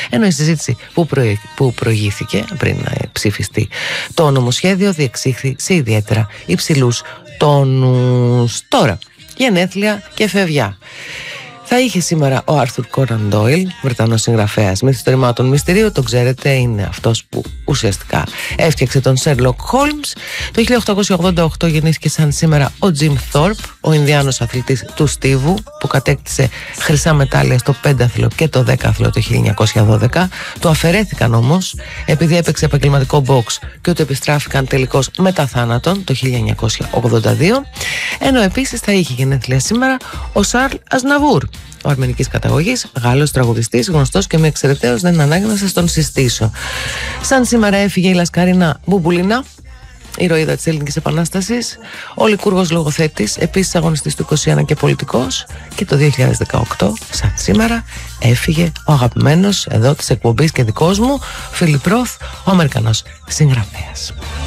Ενώ η συζήτηση που προηγήθηκε πριν να ψηφιστεί το νομοσχέδιο διεξήχθη σε ιδιαίτερα υψηλούς τόνους. Τώρα, γενέθλια και φευγιά. Θα είχε σήμερα ο Άρθουρ Κόναν Ντόιλ, Βρετανός συγγραφέας μυθιστορημάτων μυστηρίου, τον ξέρετε, είναι αυτός που ουσιαστικά έφτιαξε τον Σέρλοκ Χόλμς. Το 1888 γεννήθηκε σαν σήμερα ο Τζιμ Θόρπ, ο Ινδιάνος αθλητής του στίβου, που κατέκτησε χρυσά μετάλλια στο πένταθλο και το δέκαθλο το 1912. Του αφαιρέθηκαν όμως επειδή έπαιξε επαγγελματικό box και του επιστράφηκαν τελικώς μετά θάνατον το 1982. Ενώ επίσης θα είχε γενέθλια σήμερα ο Σαρλ Αζναβούρ, ο αρμενικής καταγωγής, Γάλλος τραγουδιστής, γνωστός και με εξαιρεταίος, δεν είναι ανάγκη να σας τον συστήσω. Σαν σήμερα έφυγε η Λασκαρίνα Μπουμπουλίνα, ηρωίδα της Ελληνικής Επανάστασης, ο Λικούργος λογοθέτης, επίσης αγωνιστής του 21 και πολιτικός, και το 2018, σαν σήμερα, έφυγε ο αγαπημένος εδώ της εκπομπής και δικός μου, Φίλιπ Ροθ, ο Αμερικανός συγγραφέας.